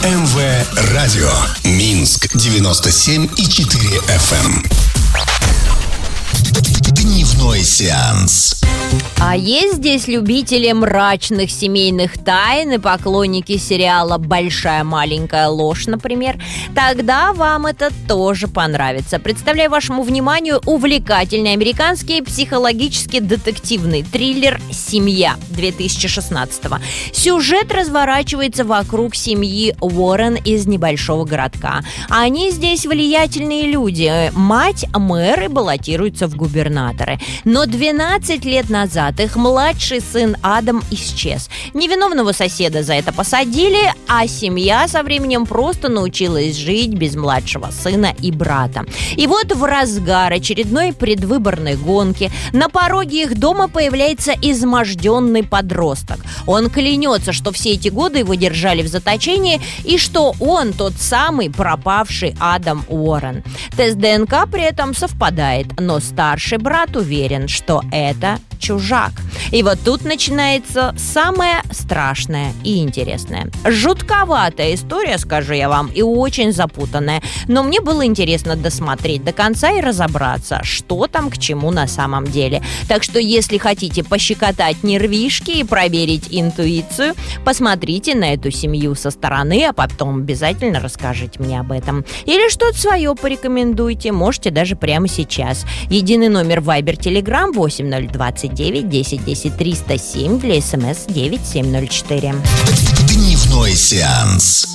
МВ-радио. Минск 97,4 FM. Дневной сеанс. А есть здесь любители мрачных семейных тайн и поклонники сериала «Большая маленькая ложь», например? Тогда вам это тоже понравится. Представляю вашему вниманию увлекательный американский психологический детективный триллер «Семья» 2016-го. Сюжет разворачивается вокруг семьи Уоррен из небольшого городка. Они здесь влиятельные люди. Мать – мэр и баллотируется в губернаторы. Но 12 лет назад их младший сын Адам исчез. Невиновного соседа за это посадили, а семья со временем просто научилась жить без младшего сына и брата. И вот в разгар очередной предвыборной гонки на пороге их дома появляется изможденный подросток. Он клянется, что все эти годы его держали в заточении и что он тот самый пропавший Адам Уоррен. Тест ДНК при этом совпадает, но старший брат уверен, что это чужак. И вот тут начинается самое страшное и интересное. Жутковатая история, скажу я вам, и очень запутанная. Но мне было интересно досмотреть до конца и разобраться, что там к чему на самом деле. Так что, если хотите пощекотать нервишки и проверить интуицию, посмотрите на эту семью со стороны, а потом обязательно расскажите мне об этом. Или что-то свое порекомендуйте, можете даже прямо сейчас. Единый номер Viber Telegram 8029 10 10 307 для СМС 9704. Дневной сеанс.